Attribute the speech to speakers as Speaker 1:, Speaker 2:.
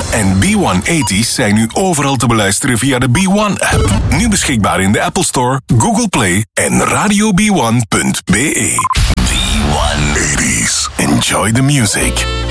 Speaker 1: en B180's zijn nu overal te beluisteren via de B1-app. Nu beschikbaar in de Apple Store, Google Play en radiob1.be. B180's. Enjoy the music.